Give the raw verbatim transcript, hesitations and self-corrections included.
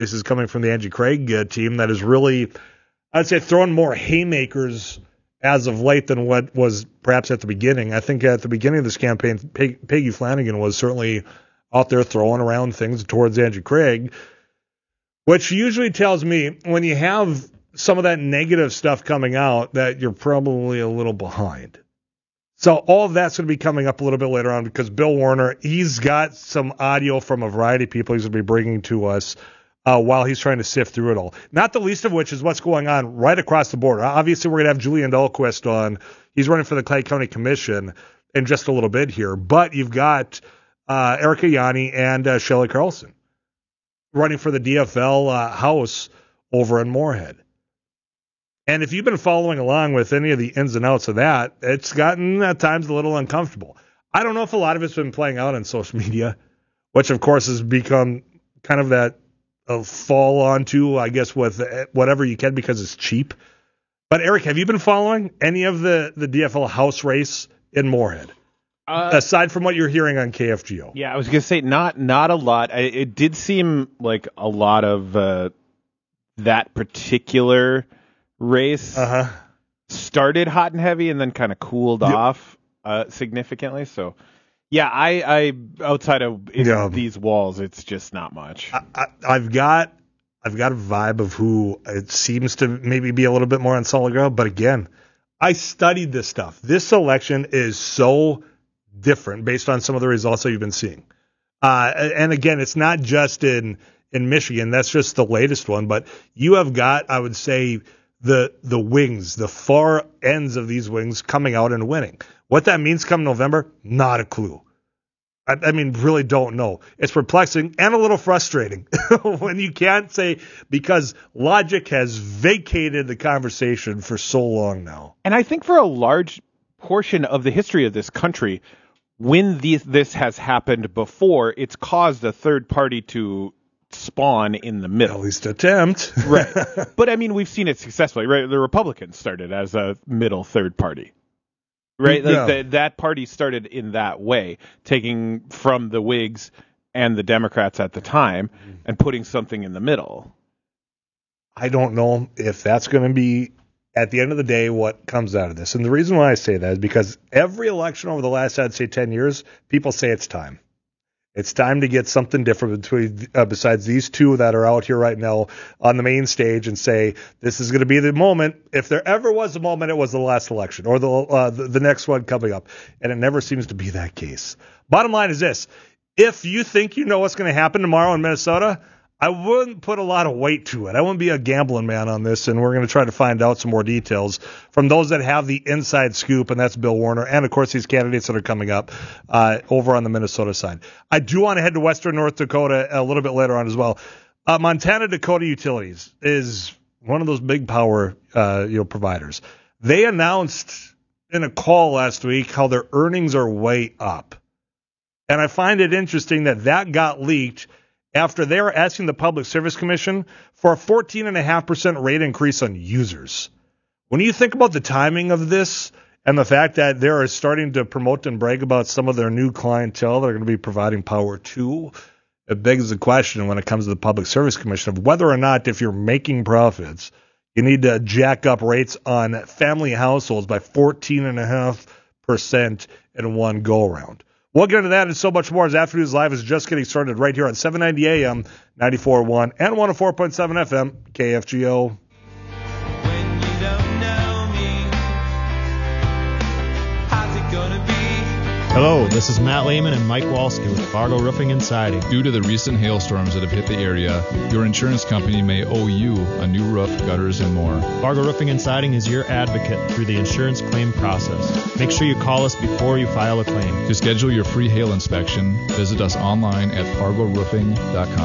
This is coming from the Angie Craig uh, team that is really, I'd say, throwing more haymakers as of late than what was perhaps at the beginning. I think at the beginning of this campaign, Peg- Peggy Flanagan was certainly out there throwing around things towards Angie Craig, which usually tells me when you have some of that negative stuff coming out that you're probably a little behind. So all of that's going to be coming up a little bit later on because Bill Warner, he's got some audio from a variety of people he's going to be bringing to us uh, while he's trying to sift through it all. Not the least of which is what's going on right across the border. Obviously, we're going to have Julian Dahlquist on. He's running for the Clay County Commission in just a little bit here. But you've got uh, Erica Yanni and uh, Shelley Carlson running for the D F L uh, House over in Moorhead. And if you've been following along with any of the ins and outs of that, it's gotten at times a little uncomfortable. I don't know if a lot of it's been playing out on social media, which of course has become kind of that uh, fall onto, I guess, with whatever you can because it's cheap. But Eric, have you been following any of the, the D F L House race in Moorhead? Uh, aside from what you're hearing on K F G O. Yeah, I was going to say not not a lot. I, it did seem like a lot of uh, that particular race uh-huh. started hot and heavy and then kind of cooled yep. off uh, significantly. So, yeah, I, I outside of yeah. these walls, it's just not much. I, I, I've got I've got a vibe of who it seems to maybe be a little bit more on solid ground. But again, I studied this stuff. This election is so different based on some of the results that you've been seeing. Uh, and again, it's not just in in Michigan. That's just the latest one. But you have got, I would say, the the wings, the far ends of these wings coming out and winning. What that means come November, not a clue. I, I mean, really don't know. It's perplexing and a little frustrating when you can't say, because logic has vacated the conversation for so long now. And I think for a large portion of the history of this country, when these, this has happened before, it's caused a third party to spawn in the middle. At least attempt. Right. But I mean, we've seen it successfully, right? The Republicans started as a middle third party, right? Like yeah. the, that party started in that way, taking from the Whigs and the Democrats at the time and putting something in the middle. I don't know if that's going to be, at the end of the day, what comes out of this. And the reason why I say that is because every election over the last, I'd say, ten years, people say it's time. It's time to get something different between uh, besides these two that are out here right now on the main stage and say this is going to be the moment. If there ever was a moment, it was the last election or the, uh, the the next one coming up, and it never seems to be that case. Bottom line is this: if you think you know what's going to happen tomorrow in Minnesota, I wouldn't put a lot of weight to it. I wouldn't be a gambling man on this, and we're going to try to find out some more details from those that have the inside scoop, and that's Bill Warner, and, of course, these candidates that are coming up uh, over on the Minnesota side. I do want to head to western North Dakota a little bit later on as well. Uh, Montana Dakota Utilities is one of those big power uh, you know, providers. They announced in a call last week how their earnings are way up, and I find it interesting that that got leaked after they were asking the Public Service Commission for a fourteen point five percent rate increase on users. When you think about the timing of this and the fact that they are starting to promote and brag about some of their new clientele they're going to be providing power to, it begs the question when it comes to the Public Service Commission of whether or not, if you're making profits, you need to jack up rates on family households by fourteen point five percent in one go-around. We'll get into that and so much more as Afternoons Live is just getting started right here on seven ninety A M, ninety-four point one, and one oh four point seven F M, K F G O. When you don't know me, how's it gonna be? Hello, this is Matt Lehman and Mike Walski with Fargo Roofing and Siding. Due to the recent hailstorms that have hit the area, your insurance company may owe you a new roof, gutters, and more. Fargo Roofing and Siding is your advocate through the insurance claim process. Make sure you call us before you file a claim. To schedule your free hail inspection, visit us online at fargo roofing dot com.